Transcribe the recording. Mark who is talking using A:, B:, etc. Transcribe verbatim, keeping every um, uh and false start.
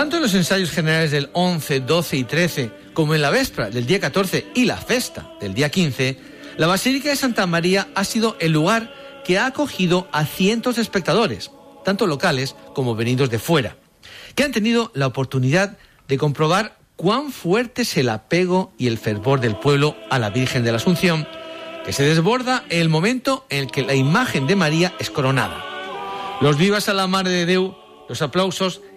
A: Tanto en los ensayos generales del once, doce y trece, como en la véspera del día catorce y la festa del día quince, la Basílica de Santa María ha sido el lugar que ha acogido a cientos de espectadores, tanto locales como venidos de fuera, que han tenido la oportunidad de comprobar cuán fuerte es el apego y el fervor del pueblo a la Virgen de la Asunción, que se desborda en el momento en el que la imagen de María es coronada. Los vivas a la Mare de Déu, los aplausos